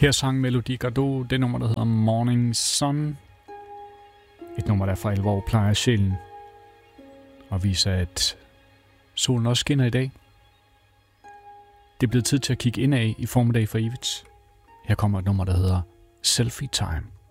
Her sang Melody Gardot det nummer, der hedder Morning Sun. Et nummer, der for alvor plejer sjælen og viser, at solen også skinner i dag. Det er blevet tid til at kigge indad i formiddag for evigt. Her kommer et nummer, der hedder Selfie Time.